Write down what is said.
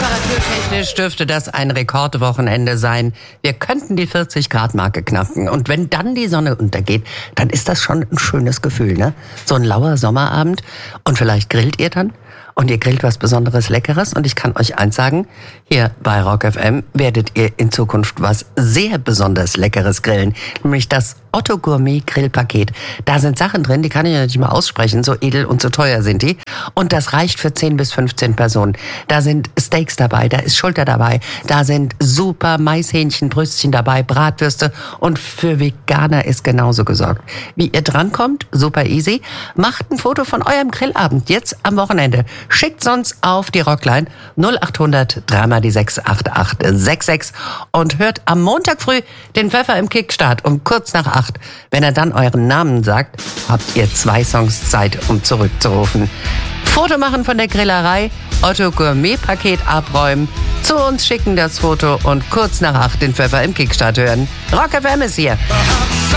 Temperaturtechnisch dürfte das ein Rekordwochenende sein. Wir könnten die 40-Grad-Marke knacken. Und wenn dann die Sonne untergeht, dann ist das schon ein schönes Gefühl, ne? So ein lauer Sommerabend. Und vielleicht grillt ihr dann. Und ihr grillt was Besonderes Leckeres. Und ich kann euch eins sagen, hier bei Rock FM werdet ihr in Zukunft was sehr besonders Leckeres grillen. Nämlich das Otto Gourmet Grillpaket. Da sind Sachen drin, die kann ich ja nicht mal aussprechen. So edel und so teuer sind die. Und das reicht für 10 bis 15 Personen. Da sind Steaks dabei, da ist Schulter dabei. Da sind super Maishähnchenbrüstchen dabei, Bratwürste. Und für Veganer ist genauso gesorgt. Wie ihr drankommt, super easy. Macht ein Foto von eurem Grillabend jetzt am Wochenende. Schickt sonst auf die Rockline 0800 3 die 68866 und hört am Montag früh den Pfeffer im Kickstart um kurz nach 8. Wenn er dann euren Namen sagt, habt ihr 2 Songs Zeit, um zurückzurufen. Foto machen von der Grillerei, Otto Gourmet Paket abräumen, zu uns schicken das Foto und kurz nach 8 den Pfeffer im Kickstart hören. Rock FM ist hier.